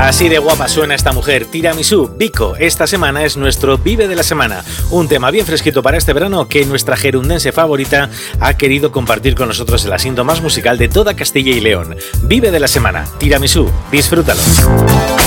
Así de guapa suena esta mujer, Tiramisú, Vico. Esta semana es nuestro Vive de la Semana, un tema bien fresquito para este verano que nuestra gerundense favorita ha querido compartir con nosotros el asiento más musical de toda Castilla y León. Vive de la Semana, Tiramisú, disfrútalo.